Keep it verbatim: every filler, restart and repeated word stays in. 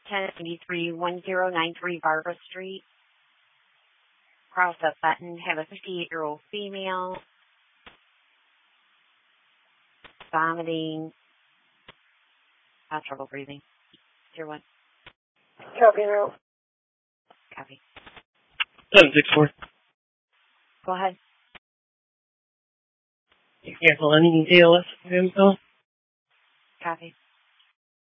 ten ninety-three, one zero nine three Barbara Street. Cross up button. Have a fifty-eight-year-old female. Vomiting. Uh, trouble breathing. Zero one. Copy now. Copy. seven six four. Go ahead. You cancel any D L S info? Copy.